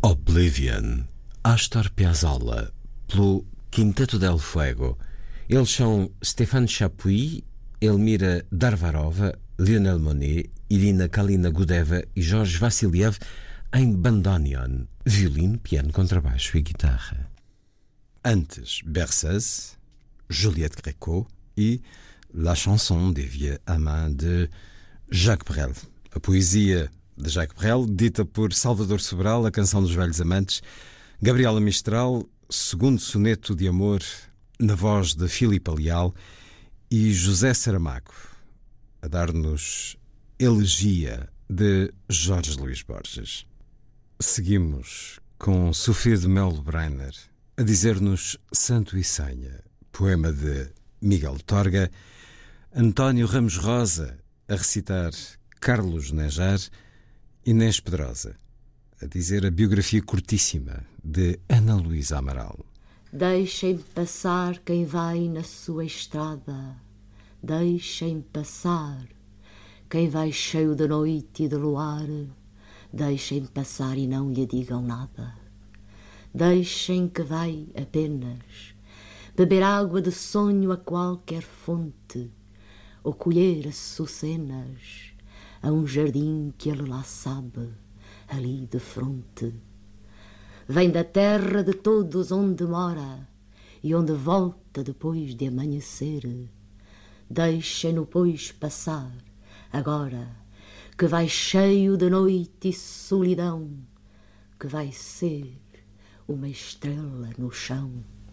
Oblivion, Astor Piazzolla, pelo Quinteto del Fuego. Eles são Stéphane Chapuis, Elmira Darvarova, Lionel Monet, Irina Kalina Gudeva e Jorge Vassiliev em bandoneon, violino, piano, contrabaixo e guitarra. Antes, Berceuse, Juliette Gréco e La Chanson des Vieux Amants de Jacques Brel. A poesia de Jacques Brel, dita por Salvador Sobral, a canção dos velhos amantes. Gabriela Mistral, segundo soneto de amor, na voz de Filipe Leal, e José Saramago, a dar-nos Elegia de Jorge Luís Borges. Seguimos com Sofia de Melo Breiner a dizer-nos Santo e Senha, poema de Miguel Torga, António Ramos Rosa a recitar Carlos Nejar, Inês Pedrosa a dizer a biografia curtíssima de Ana Luísa Amaral. Deixem passar quem vai na sua estrada, deixem passar quem vai cheio de noite e de luar, deixem passar e não lhe digam nada. Deixem que vai apenas beber água de sonho a qualquer fonte, ou colher açucenas a um jardim que ele lá sabe, ali de fronte. Vem da terra de todos onde mora e onde volta depois de amanhecer. Deixem-no, pois, passar, agora que vai cheio de noite e solidão, que vai ser uma estrela no chão.